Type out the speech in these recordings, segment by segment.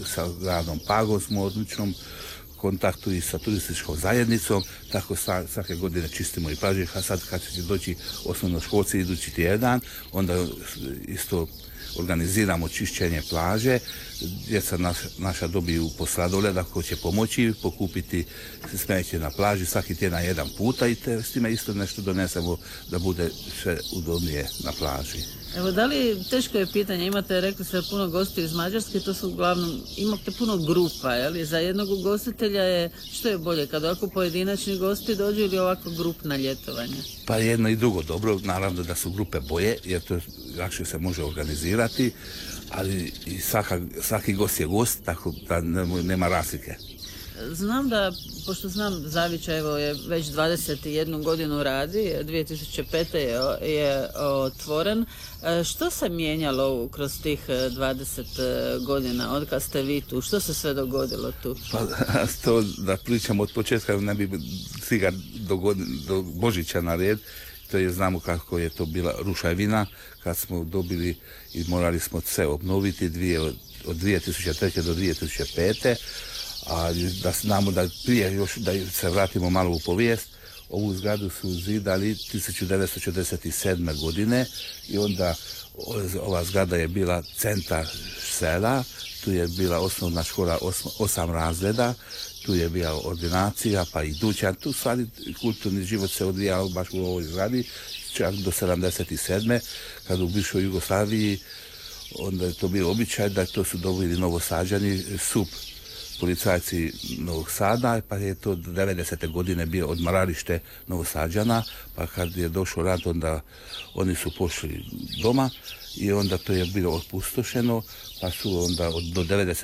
sa gradom Pagom smo u odličnom kontaktu i sa turističkom zajednicom, tako svake godine čistimo i plaže, a sad kad će doći osnovnoškolci idući tjedan, onda isto organiziramo čišćenje plaže, djeca naša dobiju po sladoled ako će pomoći pokupiti smeće na plaži svaki tjedan jedan puta i s time isto nešto donesemo da bude sve udobnije na plaži. Evo, da li, teško je pitanje, imate, rekli ste, puno gostiju iz Mađarske, to su uglavnom, imate puno grupa, je za jednog ugostitelja je, što je bolje, kad ovako pojedinačni gosti dođu ili ovako grupna ljetovanje? Pa jedno i drugo dobro, naravno da su grupe bolje, jer to lakše se može organizirati, ali i svaki gost je gost, tako da nema razlike. Znam da, pošto znam Zaviča, evo je već 21 godinu radi, 2005. je otvoren. Što se mijenjalo kroz tih 20 godina, od kad ste vi tu? Što se sve dogodilo tu? Pa to da pričamo od početka, ne bi stiga do Božića na red. To je, znamo kako je to bila ruševina, kad smo dobili i morali smo sve obnoviti od 2003. do 2005. A da znamo da prije još da se vratimo malo u povijest, ovu zgradu su zidali 1947. godine i onda ova zgrada je bila centar sela, tu je bila osnovna škola 8 razreda, tu je bila ordinacija pa i dućan, tu stvari kulturni život se odvijao baš u ovoj zgradi, čak do 1977. kad u bivšoj Jugoslaviji onda je to bio običaj da to su dobili Novosađani SUP policajci Novog Sada, pa je to 90. godine bio odmaralište Novosađana, pa kad je došao rat, onda oni su pošli doma i onda to je bilo opustošeno, pa su onda do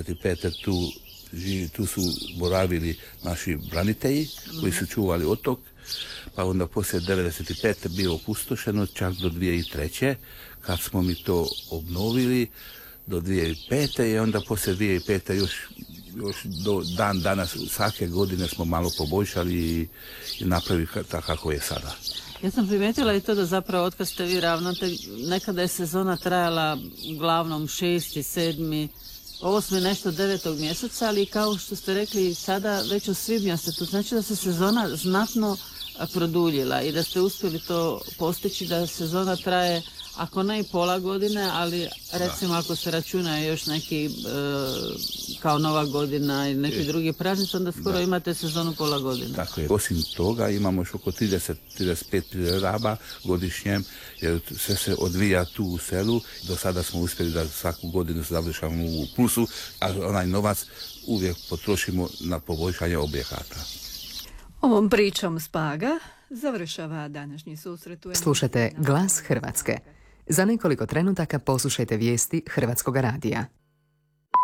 95. tu su boravili naši branitelji koji su čuvali otok, pa onda poslije 95. bilo opustošeno čak do 2003. kad smo mi to obnovili do 2005. i onda poslije 2005. još do dan danas svake godine smo malo poboljšali i napravili tako kako je sada. Ja sam primijetila i to da zapravo otkad ste vi ravnatelj, nekada je sezona trajala uglavnom 6., 7., 8. nešto 9. mjeseca, ali kao što ste rekli sada već u svibnju ste tu, znači da se sezona znatno produljila i da ste uspjeli to postići da sezona traje ako ne i pola godine, ali recimo ako se računa još neki kao Nova godina i neki drugi praznici, onda skoro imate sezonu pola godine. Tako je. Osim toga imamo još oko 30-35 priredaba godišnje, jer sve se odvija tu u selu. Do sada smo uspjeli da svaku godinu završamo u plusu, a onaj novac uvijek potrošimo na poboljšanje objekata. Ovom pričom s Paga završava današnji susret. Slušate Glas Hrvatske. Za nekoliko trenutaka poslušajte vijesti Hrvatskog radija.